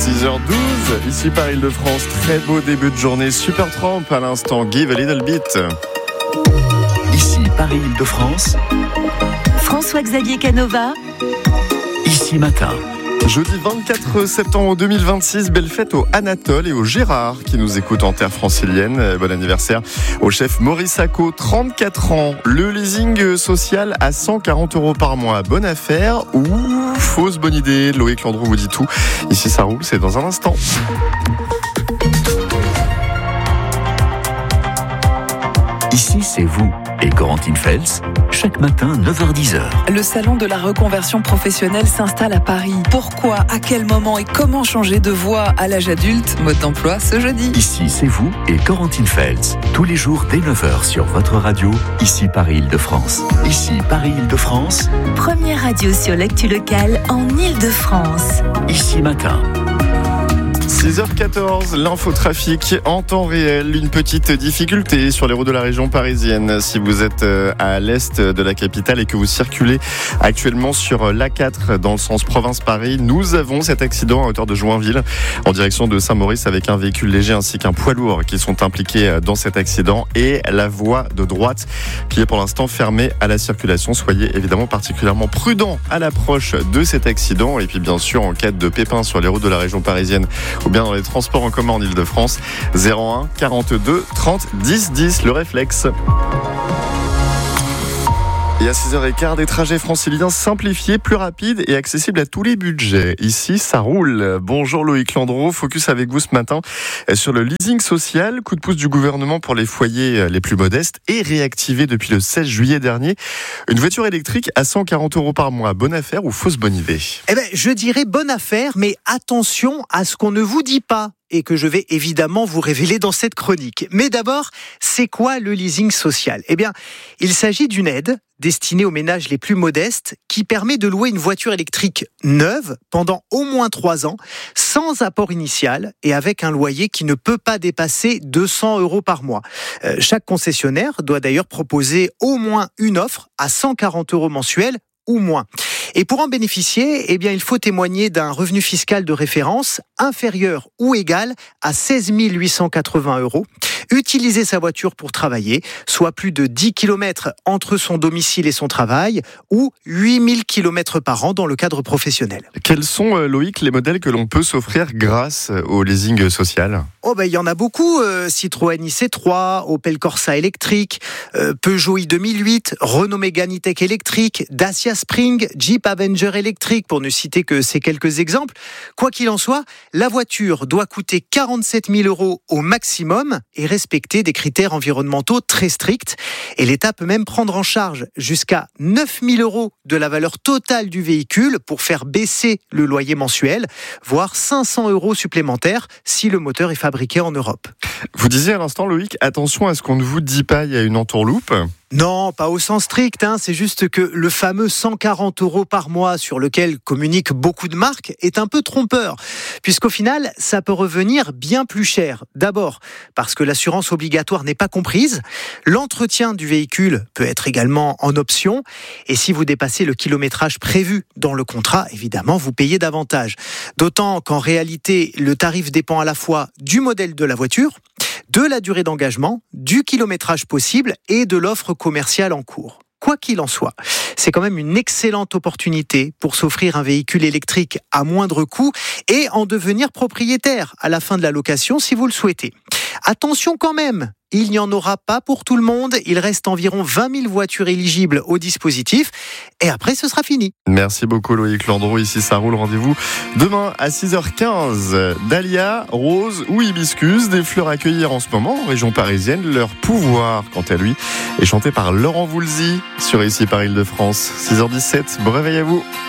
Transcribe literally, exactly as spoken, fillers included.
six heures douze, ici par Île-de-France, très beau début de journée. Supertramp à l'instant, Give a Little Bit. Ici Paris Île-de-France, François-Xavier Canova. Ici Matin. Jeudi vingt-quatre septembre deux mille vingt-six, belle fête au Anatole et au Gérard qui nous écoutent en terre francilienne. Bon anniversaire au chef Maurice Sacco, trente-quatre ans. Le leasing social à cent quarante euros par mois. Bonne affaire ou fausse bonne idée? Loïc Landreau vous dit tout. Ici ça roule, c'est dans un instant. Ici c'est vous et Corentine Fels, chaque matin neuf heures dix. Le salon de la reconversion professionnelle s'installe à Paris. Pourquoi, à quel moment et comment changer de voie à l'âge adulte? Mode d'emploi ce jeudi. Ici c'est vous et Corentine Fels, tous les jours dès neuf heures sur votre radio, ici Paris Île-de-France. Ici Paris Île-de-France, Première radio sur l'actu locale en Île-de-France. Ici Matin. six heures quatorze, l'infotrafic en temps réel. Une petite difficulté sur les routes de la région parisienne. Si vous êtes à l'est de la capitale et que vous circulez actuellement sur l'A quatre dans le sens province-Paris, nous avons cet accident à hauteur de Joinville en direction de Saint-Maurice avec un véhicule léger ainsi qu'un poids lourd qui sont impliqués dans cet accident et la voie de droite qui est pour l'instant fermée à la circulation. Soyez évidemment particulièrement prudents à l'approche de cet accident et puis bien sûr en cas de pépin sur les routes de la région parisienne ou bien dans les transports en commun en Île-de-France, zéro un quarante-deux trente dix dix, le réflexe. Et à six heures quinze, des trajets franciliens simplifiés, plus rapides et accessibles à tous les budgets. Ici, ça roule. Bonjour Loïc Landreau, focus avec vous ce matin sur le leasing social, coup de pouce du gouvernement pour les foyers les plus modestes et réactivé depuis le seize juillet dernier. Une voiture électrique à cent quarante euros par mois, bonne affaire ou fausse bonne idée? Eh ben, je dirais bonne affaire, mais attention à ce qu'on ne vous dit pas et que je vais évidemment vous révéler dans cette chronique. Mais d'abord, c'est quoi le leasing social? Eh bien, il s'agit d'une aide destinée aux ménages les plus modestes qui permet de louer une voiture électrique neuve pendant au moins trois ans, sans apport initial et avec un loyer qui ne peut pas dépasser deux cents euros par mois. Euh, chaque concessionnaire doit d'ailleurs proposer au moins une offre à cent quarante euros mensuels ou moins. Et pour en bénéficier, eh bien, il faut témoigner d'un revenu fiscal de référence inférieur ou égal à seize mille huit cent quatre-vingts euros. Utiliser sa voiture pour travailler, soit plus de dix kilomètres entre son domicile et son travail, ou huit mille kilomètres par an dans le cadre professionnel. Quels sont, Loïc, les modèles que l'on peut s'offrir grâce au leasing social? Oh ben, il y en a beaucoup, euh, Citroën I C trois, Opel Corsa électrique, euh, Peugeot i deux mille huit, Renault Mégane E-Tech électrique, Dacia Spring, Jeep Avenger électrique, pour ne citer que ces quelques exemples. Quoi qu'il en soit, la voiture doit coûter quarante-sept mille euros au maximum et respecter des critères environnementaux très stricts. Et l'État peut même prendre en charge jusqu'à neuf mille euros de la valeur totale du véhicule pour faire baisser le loyer mensuel, voire cinq cents euros supplémentaires si le moteur est fabriqué en Europe. Vous disiez à l'instant, Loïc, attention à ce qu'on ne vous dit pas, il y a une entourloupe. Non, pas au sens strict, hein. C'est juste que le fameux cent quarante euros par mois sur lequel communiquent beaucoup de marques est un peu trompeur, puisqu'au final, ça peut revenir bien plus cher. D'abord, parce que l'assurance obligatoire n'est pas comprise, l'entretien du véhicule peut être également en option, et si vous dépassez le kilométrage prévu dans le contrat, évidemment, vous payez davantage. D'autant qu'en réalité, le tarif dépend à la fois du modèle de la voiture, de la durée d'engagement, du kilométrage possible et de l'offre commerciale en cours. Quoi qu'il en soit, c'est quand même une excellente opportunité pour s'offrir un véhicule électrique à moindre coût et en devenir propriétaire à la fin de la location si vous le souhaitez. Attention quand même, il n'y en aura pas pour tout le monde. Il reste environ vingt mille voitures éligibles au dispositif et après ce sera fini. Merci beaucoup Loïc Landreau, ici ça roule. Rendez-vous demain à six heures quinze. Dahlia, rose ou hibiscus, des fleurs à cueillir en ce moment en région parisienne. Leur pouvoir, quant à lui, est chanté par Laurent Voulzy sur Ici par Île-de-France. six heures dix-sept, bon réveil à vous.